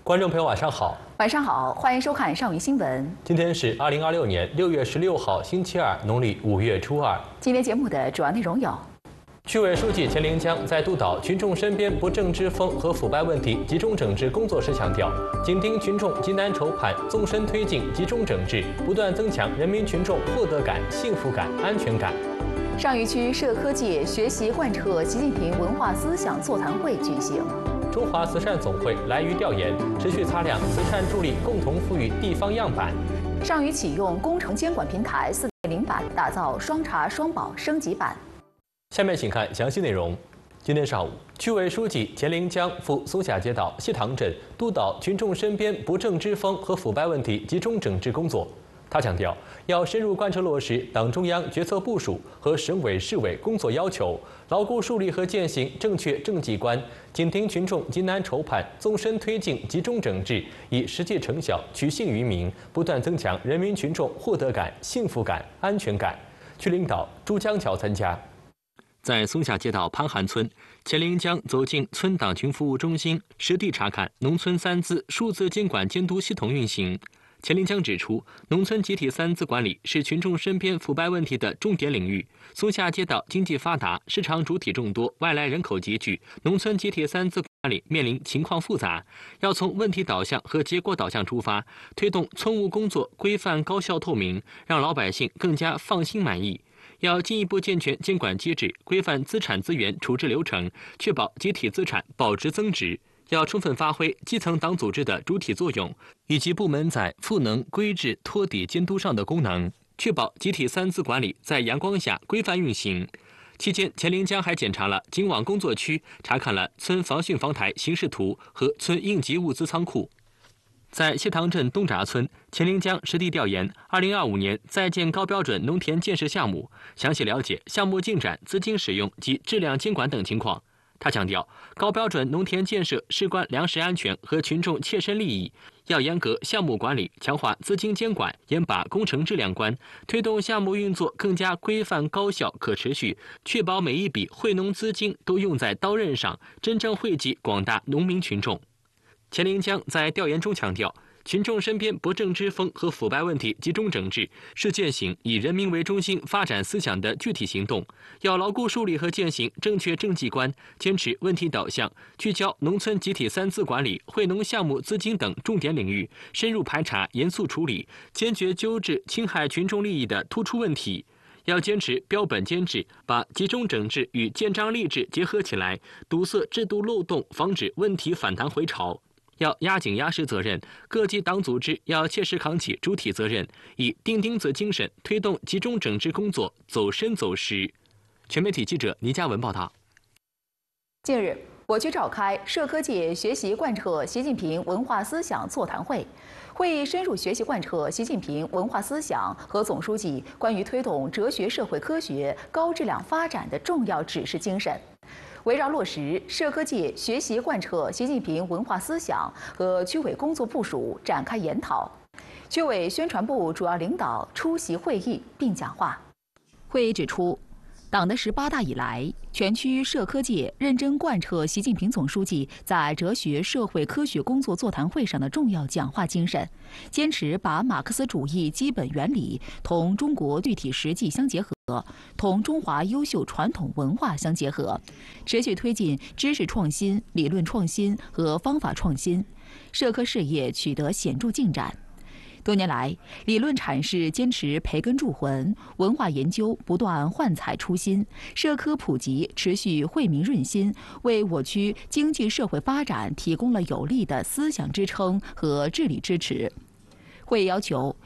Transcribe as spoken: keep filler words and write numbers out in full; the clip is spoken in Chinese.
观众朋友，晚上好。 晚上好，欢迎收看上午新闻。 今天是二零二六年六月十六号，星期二，农历五月初二。 今天节目的主要内容有： 区委书记钱凌江在督导群众身边不正之风和腐败问题集中整治工作时强调，紧盯群众急难愁盼，纵深推进集中整治，不断增强人民群众获得感、幸福感、安全感。 上虞区社科界学习贯彻习近平文化思想座谈会举行。 中华慈善总会来渝调研，持续擦亮慈善助力共同富裕地方样板。 上虞启用工程监管平台四点零版，打造双查双保升级版。 下面请看详细内容。今天上午，区委书记钱凌江赴松下街道西塘镇督导群众身边不正之风和腐败问题集中整治工作。他强调，要深入贯彻落实党中央决策部署和省委市委工作要求，牢固树立和践行正确政绩观，紧盯群众急难愁盼，纵深推进集中整治，以实际成效取信于民，不断增强人民群众获得感、幸福感、安全感。区领导朱江桥参加。在松下街道潘韩村，钱凌江走进村党群服务中心，实地查看农村三资数字监管监督系统运行。钱凌江指出，农村集体三资管理是群众身边腐败问题的重点领域。松下街道经济发达，市场主体众多，外来人口集聚，农村集体三资管理面临情况复杂，要从问题导向和结果导向出发，推动村务工作规范、高效、透明，让老百姓更加放心满意。要进一步健全监管机制，规范资产资源处置流程，确保集体资产保值增值。要充分发挥基层党组织的主体作用，以及部门在赋能、规制、托底、监督上的功能，确保集体三资管理在阳光下规范运行。期间，钱凌江还检查了警网工作区，查看了村防汛防台形势图和村应急物资仓库。在西塘镇东闸村，钱凌江实地调研二零二五年在建高标准农田建设项目，详细了解项目进展、资金使用及质量监管等情况。他强调，高标准农田建设事关粮食安全和群众切身利益，要严格项目管理，强化资金监管，严把工程质量关，推动项目运作更加规范、高效、可持续，确保每一笔惠农资金都用在刀刃上，真正惠及广大农民群众。钱凌江在调研中强调，群众身边不正之风和腐败问题集中整治，是践行以人民为中心发展思想的具体行动。要牢固树立和践行正确政绩观，坚持问题导向，聚焦农村集体三资管理、惠农项目资金等重点领域，深入排查、严肃处理，坚决纠治侵害群众利益的突出问题。要坚持标本兼治，把集中整治与建章立制结合起来，堵塞制度漏洞，防止问题反弹回潮。要压紧压实责任，各级党组织要切实扛起主体责任，以钉钉子精神推动集中整治工作走深走实。全媒体记者倪嘉文报道。 近日，我区召开社科界学习贯彻习近平文化思想座谈会，会议深入学习贯彻习近平文化思想和总书记关于推动哲学社会科学高质量发展的重要指示精神。围绕落实社科界学习贯彻习近平文化思想和区委工作部署展开研讨。区委宣传部主要领导出席会议并讲话。会议指出，党的十八大以来，全区社科界认真贯彻习近平总书记在哲学社会科学工作座谈会上的重要讲话精神，坚持把马克思主义基本原理同中国具体实际相结合，同中华优秀传统文化相结合，持续推进知识创新、理论创新和方法创新，社科事业取得显著进展。多年来，理论阐释坚持培根铸魂，文化研究不断焕彩初心，社科普及持续惠民润心，为我区经济社会发展提供了有力的思想支撑和治理支持。会议要求